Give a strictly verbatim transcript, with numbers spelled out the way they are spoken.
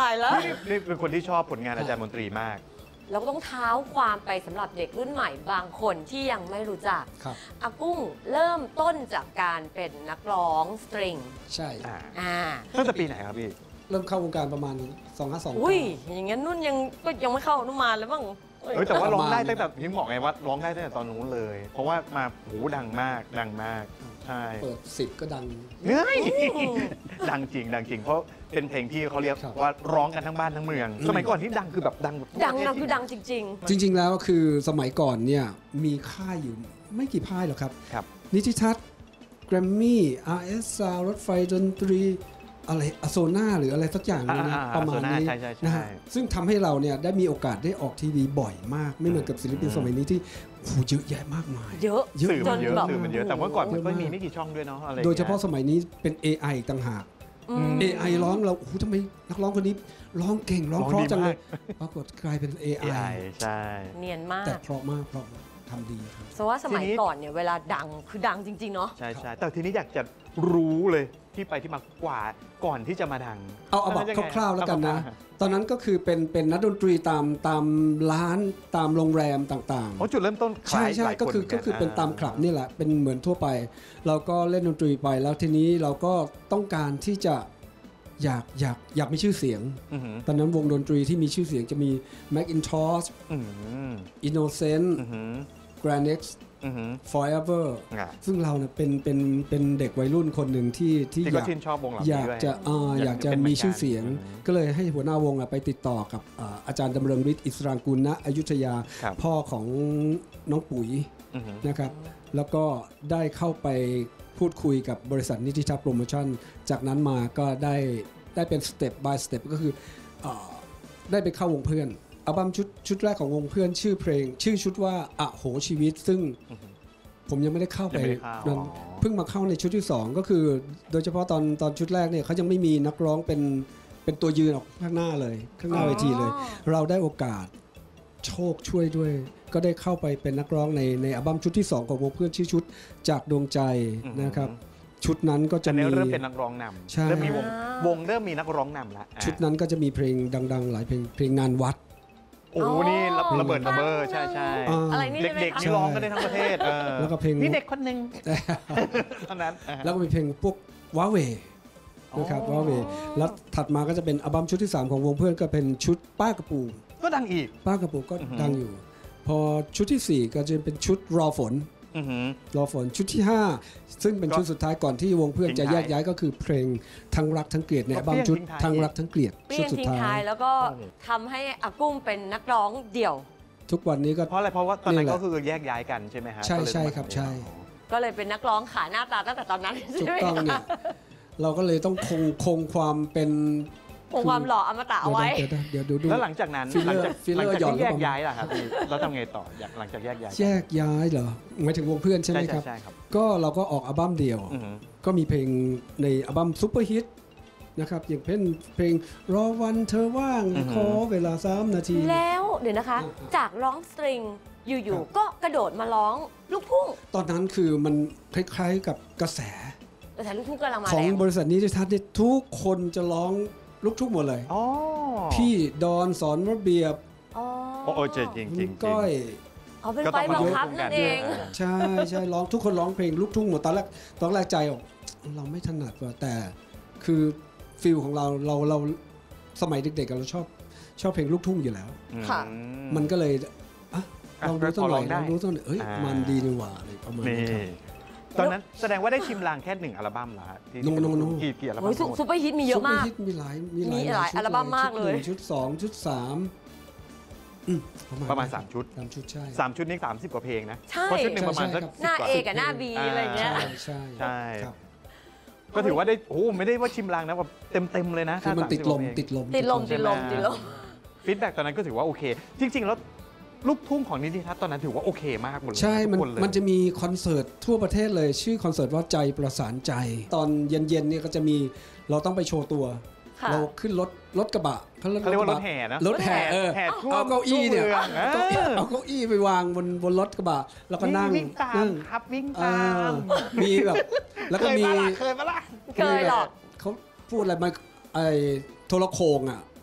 ายแล้วนี่เป็นคนที่ชอบผลงานอาจารย์มนตรีมากเราก็ต้องเท้าความไปสำหรับเด็กรุ่นใหม่บางคนที่ยังไม่รู้จักอากุ้งเริ่มต้นจากการเป็นนักร้องสตริงใช่อ่าตั้งแต่ปีไหนครับพี่เริ่มเข้าวงการประมาณสองห้าสองอุ้ยอย่างงั้นนุ่นยังก็ยังไม่เข้าอนุมานเลยบ้างเออแต่ว่าร้องได้ตั้งแต่ยังบอกไงว่าร้องได้ตั้งแต่ตอนนู้นเลย เพราะว่ามาหูดังมากดังมากใช่เปิดสิบก็ดังเฮ้ยดังจริงดังจริงเพราะเป็นเพลงที่เขาเรียกว่าร้องกันทั้งบ้านทั้งเมืองสมัยก่อนที่ดังคือแบบดังดังนะคือดังจริงๆจริงๆแล้วคือสมัยก่อนเนี่ยมีค่ายอยู่ไม่กี่ค่ายหรอกครับนิติทัศน์แกรมมี่ อาร์ เอส Sound รถไฟดนตรีอะไรอโซน่าหรืออะไรสักอย่างนึงนะประมาณนี้นะฮะซึ่งทำให้เราเนี่ยได้มีโอกาสได้ออกทีวีบ่อยมากไม่เหมือนกับศิลปินสมัยนี้ที่โหเยอะแยะมากมายเยอะเยอะจนแบบสื่อมันเยอะแต่ว่าก่อนมันก็มีไม่กี่ช่องด้วยเนาะอะไรโดยเฉพาะสมัยนี้เป็น เอ ไอ ต่างหาก เอ ไอ ร้องเราโอ้โหทำไมนักร้องคนนี้ร้องเก่งร้องเพราะจังเลยปรากฏกลายเป็น เอ ไอใช่เนียนมากแต่เพราะมากเพราะทำดีครับเพราะว่าสมัยก่อนเนี่ยเวลาดังคือดังจริงๆเนาะใช่ใช่แต่ทีนี้อยากจะรู้เลยที่ไปที่มากว่าก่อนที่จะมาดังเอาเอาแบบคร่าวๆแล้วกันนะตอนนั้นก็คือเป็นเป็นนักดนตรีตามตามร้านตามโรงแรมต่างๆอ๋อจุดเริ่มต้นใช่ใช่ก็คือก็คือเป็นตามคลับนี่แหละเป็นเหมือนทั่วไปเราก็เล่นดนตรีไปแล้วทีนี้เราก็ต้องการที่จะอยากอยากอยากมีชื่อเสียงตอนนั้นวงดนตรีที่มีชื่อเสียงจะมี Macintosh Innocent Granex Forever ซึ่งเราเนี่ยเป็นเป็นเป็นเด็กวัยรุ่นคนหนึ่งที่ที่อยากอยากจะอยากจะมีชื่อเสียงก็เลยให้หัวหน้าวงไปติดต่อกับอาจารย์ดำรงฤทธิ์อิสรางกุลณอยุธยาพ่อของน้องปุ๋ยนะครับแล้วก็ได้เข้าไปพูดคุยกับบริษัทนิติทัศน์โปรโมชั่นจากนั้นมาก็ได้ได้เป็นสเต็ป by สเต็ปก็คือได้ไปเข้าวงเพื่อนอัลบั้มชุดชุดแรกของวงเพื่อนชื่อเพลงชื่อชุดว่าอะโหชีวิตซึ่งผมยังไม่ได้เข้าไปเพิ่งมาเข้าในชุดที่สองก็คือโดยเฉพาะตอนตอนชุดแรกเนี่ยเขายังไม่มีนักร้องเป็นเป็นตัวยืนออกข้างหน้าเลยข้างหน้าเวทีเลยเราได้โอกาสโชคช่วยด้วยก็ได้เข้าไปเป็นนักร้องในในอัลบั้มชุดที่สองของวงเพื่อนชื่อชุดจากดวงใจนะครับชุดนั้นก็จะมีเริ่มเป็นนักร้องนำเริ่มมีวงวงเริ่มมีนักร้องนำแล้วชุดนั้นก็จะมีเพลงดังๆหลายเพลงเพลงงานวัดโอ้นี่ระเบิดระเบ้อใช่ใช่เด็กๆนี่ร้องกันได้ทั้งประเทศแล้วก็เพลงนี่เด็กคนหนึ่งเท่านั้นแล้วก็มีเพลงพวกว้าเวนะครับว้าเวแล้วถัดมาก็จะเป็นอัลบั้มชุดที่สามของวงเพื่อนก็เป็นชุดป้ากระปูก็ดังอีกป้ากระปูก็ดังอยู่พอชุดที่สี่ก็จะเป็นชุดรอฝนรอฝนชุดที่ห้าซึ่งเป็นชุดสุดท้ายก่อนที่วงเพื่อนจะแยกย้ายก็คือเพลงทั้งรักทั้งเกลียดในอัลบั้มชุดทั้งรักทั้งเกลียดชุดสุดท้ายแล้วก็ทำให้อากุ้งเป็นนักร้องเดี่ยวทุกวันนี้ก็เพราะอะไรเพราะว่าตอนนั้นก็คือแยกย้ายกันใช่ไหมฮะใช่ใช่ครับใช่ก็เลยเป็นนักร้องขายหน้าตาตั้งแต่ตอนนั้นถูกต้องเนี่ยเราก็เลยต้องคงคงความเป็นคงความหล่ออมตะเอาไว้เดี๋ยวดูดูแล้วหลังจากนั้นหลังจากหลังจากที่แยกย้ายล่ะครับเราทำไงต่อหลังจากแยกย้ายแยกย้ายเหรอหมายถึงวงเพื่อนใช่ไหมครับก็เราก็ออกอัลบั้มเดี่ยวก็มีเพลงในอัลบั้มซุปเปอร์ฮิตนะครับอย่างเพลงเพลงรอวันเธอว่างขอเวลาสามนาทีแล้วเดี๋ยวนะคะจากร้องสตริงอยู่ๆก็กระโดดมาร้องลูกทุ่งตอนนั้นคือมันคล้ายๆกับกระแสกระแสลูกทุ่งกำลังมาของบริษัทนี้ที่ทัศน์ทุกคนจะร้องลูกทุ่งหมดเลยพี่ดอนสอนระเบียบอ๋อโอ้จริงจริงจริงก้อยเอาเป็นไปบังคับนั่นเองใช่ใช่ร้องทุกคนร้องเพลงลูกทุ่งหมดตอนแรกตอนแรกใจออกเราไม่ถนัดว่าแต่คือฟิลของเราเราเราสมัยเด็กๆเราชอบชอบเพลงลูกทุ่งอยู่แล้วมันก็เลยอ่ะลองดูสักหน่อยลองดูสักหน่อยเอ้ยมันดีนี่หว่าอะไรประมาณนี้ตอนนั้นแสดงว่าได้ชิมลางแค่หนึ่งอัลบั้มเหรอฮะที่กี่กี่อัลบั้มซุปเปอร์ฮิตมีเยอะมากมีหลายมีหลายอัลบั้มมากเลยชุดสองชุดสามประมาณสามชุดสามชุดใช่สามชุดนี้สามสิบกว่าเพลงนะเพราะชุดหนึ่งประมาณสักหน้า A กับหน้า B อะไรเงี้ยใช่ใช่ก็ถือว่าได้โอ้ไม่ได้ว่าชิมลางนะแบบเต็มเต็มเลยนะคือมันติดลมติดลมติดลมติดลมติดลมฟีดแบ็กตอนนั้นก็ถือว่าโอเคจริงๆแล้วลูกทุ่งของนิติทัศน์ตอนนั้นถือว่าโอเคมากหมดเลยใช่มันมันจะมีคอนเสิร์ตทั่วประเทศเลยชื่อคอนเสิร์ตว่าใจประสานใจตอนเย็นๆเนี่ยก็จะมีเราต้องไปโชว์ตัวเราขึ้นรถรถกระบะเขาเรียกว่ารถแห่นะรถแห่เออเอาเก้าอี้เนี่ยเอาเก้าอี้ไปวางบนบนรถกระบะแล้วก็นั่งนั่งครับวิ่งตามมีแบบแล้วก็มีเคยปะล่ะเคยหรอกเขาพูดอะไรมาไอ้โทรโขงอ่ะ